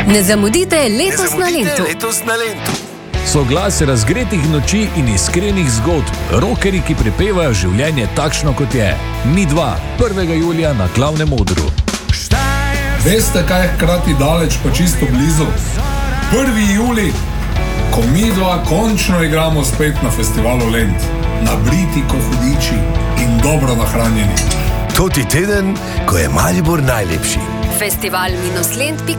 Ne zamudite letos na Lentu. Soglas razgretih noči in iskrenih zgodb. Rockerji, ki prepevajo življenje takšno, kot je. Mi dva, 1. julija na glavnem odru. Veste, kaj je hkrati daleč pa čisto blizu? 1. julij, ko mi dva končno igramo spet na festivalu Lent. Nabriti kot hudiči in dobro nahranjeni. To ti teden, ko je Maribor najlepši. Festival-lent.si